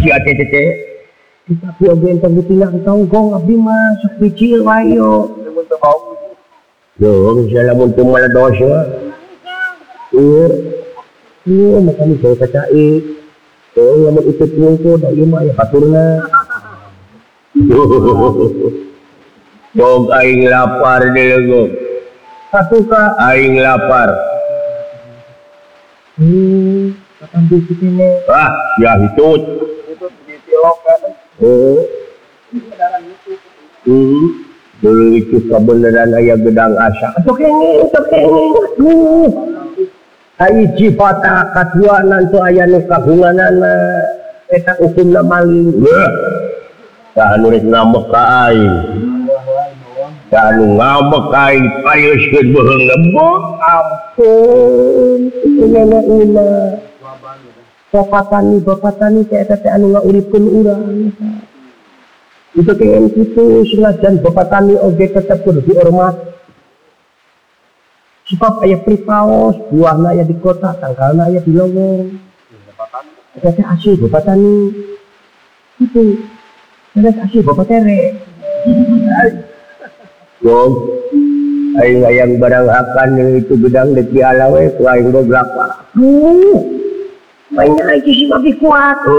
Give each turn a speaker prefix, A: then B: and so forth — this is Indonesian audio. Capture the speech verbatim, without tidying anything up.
A: si ate tete. Tapi oge entong ditinggal tonggong abdi mah sok bicil wae yo. Yo, bisa lamun teu maledos mah. Ieu. Ieu makan ieu kacai. Oh, lamun itu pungku da ieu mah ya baturna. Bog aing lapar deui go. Satuka aing lapar. Hmm, kapan bisi kene? Ah, ya hitut. Hitut di tilok kan. Oh. Hmm. Dulu itu kebenaran aya gedang asa. Aduh kenging, aduh kenging. Aduh. Ai cipata katuanan tu aya nu kagunganana eta hukumna maling. Tah anu rek ngambek ka aing. Tah anu ngambek ka aing payeuskeun beuheung lembut. Ampun. Ina-ina. Bapatani bapatani teh eta teh anu ngauripkeun urang. Itu kayak gitu, senajan bapatani oge tetap kudu dihormat. Sebab aya pripaos, buahna aya di kota, tangkalna aya di lowong. Eta teh asli bapatani. Itu. Terus asli bapatere. Gong. Aing hayang barang akan itu gedang dek di alawe ku aing goblak. Duh. Mainnya aja sih lebih kuat.